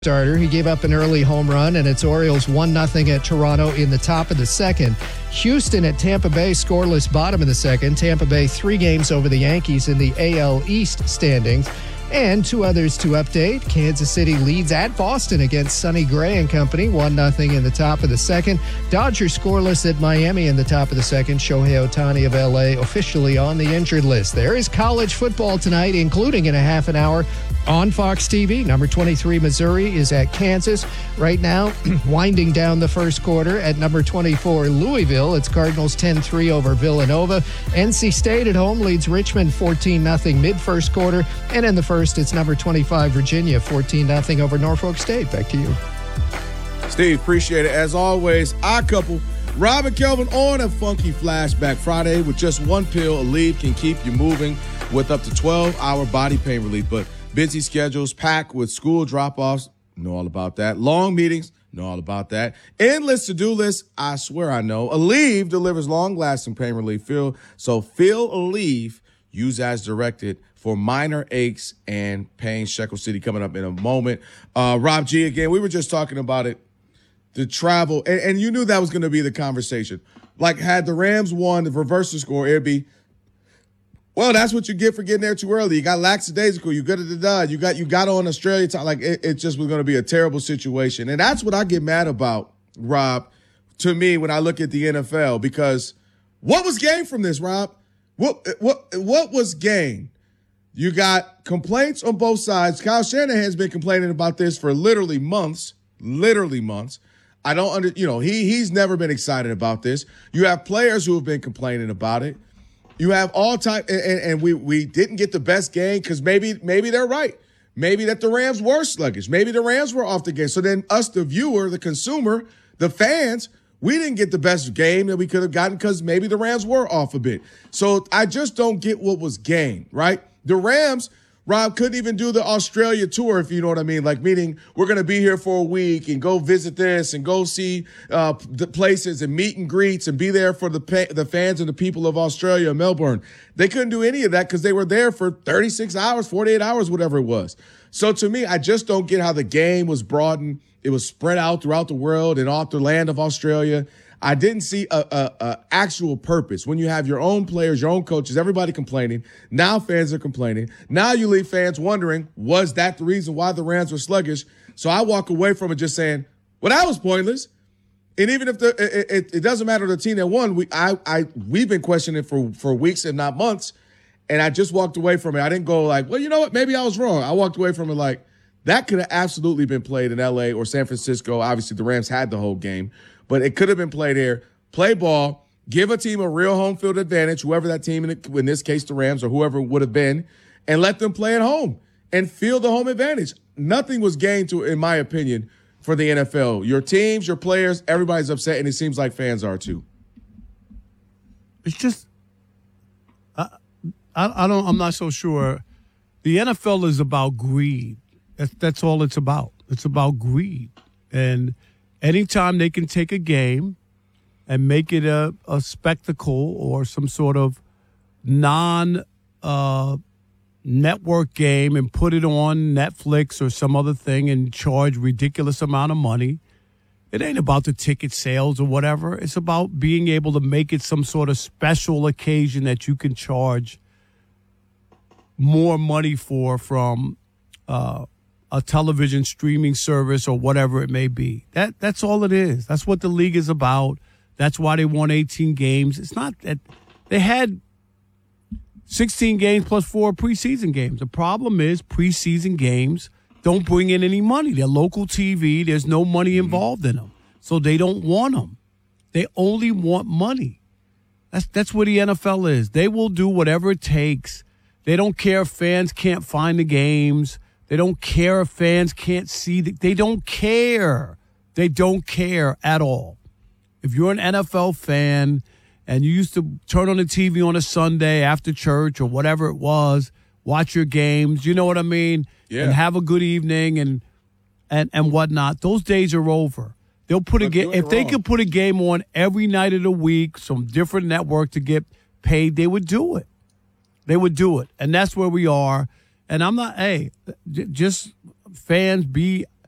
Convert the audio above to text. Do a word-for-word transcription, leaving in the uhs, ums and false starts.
Starter. He gave up an early home run, and it's Orioles one nothing at Toronto in the top of the second. Houston at Tampa Bay, scoreless bottom of the second. Tampa Bay three games over the Yankees in the A L East standings. And two others to update. Kansas City leads at Boston against Sonny Gray and company, one nothing in the top of the second. Dodgers scoreless at Miami in the top of the second. Shohei Ohtani of L A officially on the injured list. There is college football tonight, including in a half an hour on Fox T V. Number twenty-three, Missouri, is at Kansas. Right now, winding down the first quarter at number twenty-four, Louisville. It's Cardinals ten three over Villanova. N C State at home leads Richmond fourteen nothing mid-first quarter. And in the first, it's number twenty-five, Virginia, fourteen nothing over Norfolk State. Back to you. Steve, appreciate it. As always, our couple, Rob and Kelvin, on a funky flashback Friday. With just one pill, Aleve can keep you moving with up to twelve hour body pain relief. But busy schedules, packed with school drop-offs, know all about that. Long meetings, know all about that. Endless to-do lists, I swear I know. Aleve delivers long-lasting pain relief. Feel, so feel Aleve, use as directed for minor aches and pain. Shekel City coming up in a moment. Uh, Rob G, again, we were just talking about it, the travel, and, and you knew that was going to be the conversation. Like, had the Rams won, the reverse the score, it'd be, well, that's what you get for getting there too early. You got lackadaisical. You got to die. You got you got on Australia time. Like it, it just was going to be a terrible situation, and that's what I get mad about, Rob. To me, when I look at the N F L, because what was gained from this, Rob? What what what was gained? You got complaints on both sides. Kyle Shanahan's been complaining about this for literally months, literally months. I don't under you know he he's never been excited about this. You have players who have been complaining about it. You have all time, and, and we we didn't get the best game because maybe maybe they're right. Maybe that the Rams were sluggish. Maybe the Rams were off the game. So then us, the viewer, the consumer, the fans, we didn't get the best game that we could have gotten because maybe the Rams were off a bit. So I just don't get what was gained, right? The Rams, Rob, couldn't even do the Australia tour, if you know what I mean. Like, meaning we're going to be here for a week and go visit this and go see uh, the places and meet and greets and be there for the pa- the fans and the people of Australia and Melbourne. They couldn't do any of that because they were there for thirty-six hours, forty-eight hours, whatever it was. So to me, I just don't get how the game was broadened. It was spread out throughout the world and off the land of Australia. I didn't see a, a, a actual purpose. When you have your own players, your own coaches, everybody complaining. Now fans are complaining. Now you leave fans wondering, was that the reason why the Rams were sluggish? So I walk away from it just saying, well, that was pointless. And even if the it, it, it doesn't matter the team that won, we I I we've been questioning it for for weeks and not months. And I just walked away from it. I didn't go like, well, you know what? Maybe I was wrong. I walked away from it like that could have absolutely been played in L A or San Francisco. Obviously, the Rams had the whole game. But it could have been played here. Play ball, give a team a real home field advantage, whoever that team, in this case the Rams or whoever it would have been, and let them play at home and feel the home advantage. Nothing was gained, to, in my opinion, for the N F L. Your teams, your players, everybody's upset, and it seems like fans are too. It's just, I, I, I don't, I'm not so sure. The N F L is about greed. That's, that's all it's about. It's about greed. And anytime they can take a game and make it a, a spectacle or some sort of non uh, network game and put it on Netflix or some other thing and charge ridiculous amount of money, it ain't about the ticket sales or whatever. It's about being able to make it some sort of special occasion that you can charge more money for from uh a television streaming service or whatever it may be. That That's all it is. That's what the league is about. That's why they won eighteen games. It's not that they had sixteen games plus four preseason games. The problem is preseason games don't bring in any money. They're local T V. There's no money involved in them. So they don't want them. They only want money. That's, that's what the N F L is. They will do whatever it takes. They don't care if fans can't find the games. They don't care if fans can't see. The, they don't care. They don't care at all. If you're an N F L fan and you used to turn on the T V on a Sunday after church or whatever it was, watch your games, you know what I mean? Yeah. And have a good evening and and and whatnot. Those days are over. They'll put a game if they could put a game on every night of the week, some different network to get paid, they would do it. They would do it. And that's where we are. And I'm not, hey, j- just fans be